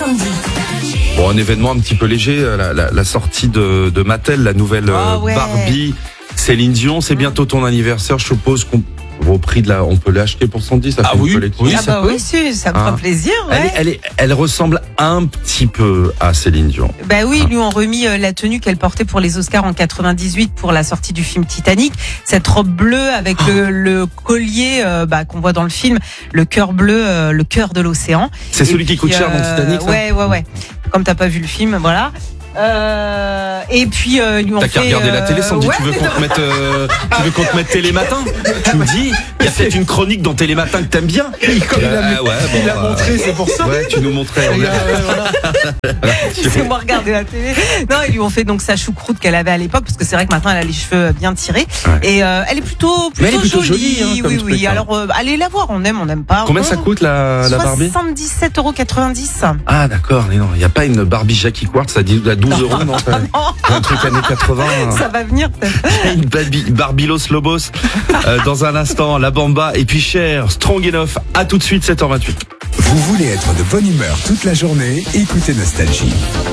samedi. Bon, un événement un petit peu léger, la sortie de Mattel, la nouvelle Barbie. Céline Dion, c'est bientôt ton anniversaire, je suppose qu'on au prix de on peut l'acheter pour 110, ça fait une collection. Oui, ça me fera plaisir. Ouais. Elle ressemble un petit peu à Céline Dion. Bah oui, ils lui ont remis la tenue qu'elle portait pour les Oscars en 98 pour la sortie du film Titanic. Cette robe bleue avec le collier qu'on voit dans le film, le cœur bleu, le cœur de l'océan. C'est celui qui coûte cher dans Titanic, ça ? Ouais. Comme t'as pas vu le film, voilà. Et puis ils lui ont T'as qu'à regarder la télé, Sandy. Tu veux qu'on te mette Télématin? Tu me dis, il y a peut-être une chronique dans Télématin que t'aimes bien. Il a montré, c'est pour ça. Ouais, tu nous montrais. Laissez-moi regarder la télé. Non, ils lui ont fait donc sa choucroute qu'elle avait à l'époque, parce que c'est vrai que maintenant elle a les cheveux bien tirés. Ouais. Et elle est plutôt jolie. Oui. Alors allez la voir, on aime pas. Combien ça coûte la Barbie? 77,90 €. Ah d'accord, mais non, il n'y a pas une Barbie Jackie Quartz à 12 €, non, un truc années 80. Ça va venir peut-être. Une Barbilos Lobos. Dans un instant, la Bamba et puis Cher, Strong Enough. À tout de suite, 7h28. Vous voulez être de bonne humeur toute la journée? Écoutez Nostalgie.